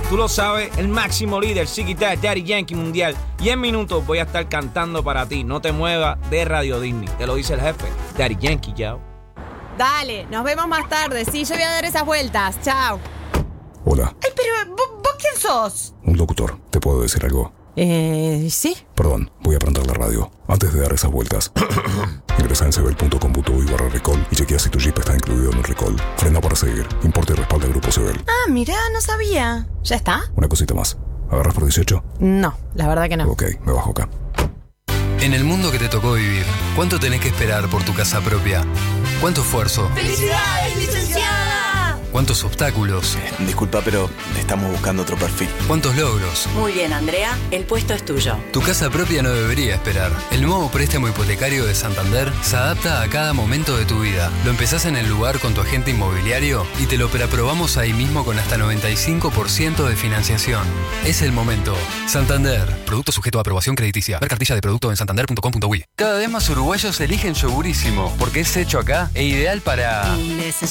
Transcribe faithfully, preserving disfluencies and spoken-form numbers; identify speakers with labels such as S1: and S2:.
S1: Tú lo sabes, el máximo líder, Ziquitá, Daddy Yankee Mundial. Y en minutos voy a estar cantando para ti. No te muevas de Radio Disney. Te lo dice el jefe, Daddy Yankee, yao.
S2: Dale, nos vemos más tarde. Sí, yo voy a dar esas vueltas. Chao.
S3: Hola.
S2: Ay, pero ¿vos, vos quién sos?
S3: Un locutor. ¿Te puedo decir algo?
S2: Eh, ¿sí?
S3: Perdón, voy a prender la radio. Antes de dar esas vueltas, ingresa en sebel punto com punto uy barra recall y chequea si tu Jeep está incluido en el recall. Frena para seguir. Importa y respalda Grupo Sebel.
S2: Ah, mirá, no sabía. ¿Ya está?
S3: Una cosita más. ¿Agarras por dieciocho?
S2: No, la verdad que no.
S3: Ok, me bajo acá.
S4: En el mundo que te tocó vivir, ¿cuánto tenés que esperar por tu casa propia? ¿Cuánto esfuerzo?
S2: ¡Felicidades, licenciada!
S4: ¿Cuántos obstáculos?
S5: Eh, disculpa, pero estamos buscando otro perfil.
S4: ¿Cuántos logros?
S6: Muy bien, Andrea, el puesto es tuyo.
S4: Tu casa propia no debería esperar. El nuevo préstamo hipotecario de Santander se adapta a cada momento de tu vida. Lo empezás en el lugar con tu agente inmobiliario y te lo preaprobamos ahí mismo con hasta noventa y cinco por ciento de financiación. Es el momento. Santander. Producto sujeto a aprobación crediticia. Ver cartilla de producto en santander punto com punto uy. Cada vez más uruguayos eligen Yogurísimo porque es hecho acá e ideal para...